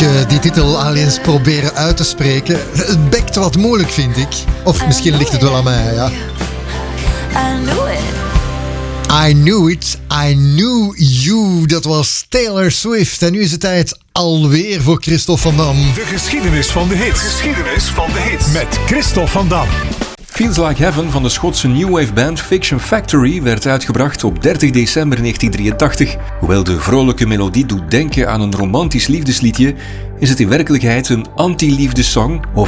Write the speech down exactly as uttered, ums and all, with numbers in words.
uh, die titel al eens proberen uit te spreken. Het bekt wat moeilijk, vind ik. Of misschien ligt het wel aan mij, ja. I knew it. I knew it, I knew you. Dat was Taylor Swift. En nu is het tijd alweer voor Christophe van Dam. De geschiedenis van de hits. Geschiedenis van de hits. Met Christophe van Dam. Feels Like Heaven van de Schotse new wave band Fiction Factory werd uitgebracht op dertig december negentien drieëntachtig. Hoewel de vrolijke melodie doet denken aan een romantisch liefdesliedje, is het in werkelijkheid een anti-liefdessong, of